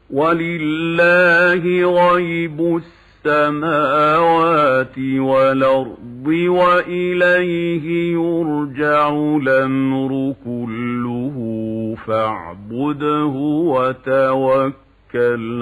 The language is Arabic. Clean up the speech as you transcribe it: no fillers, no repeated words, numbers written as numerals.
وَلِلَّهِ غَيْبُ السَّمَاوَاتِ وَالْأَرْضِ وَإِلَيْهِ يُرْجَعُ الْأَمْرُ كُلُّهُ فَاعْبُدْهُ وَتَوَكَّلْ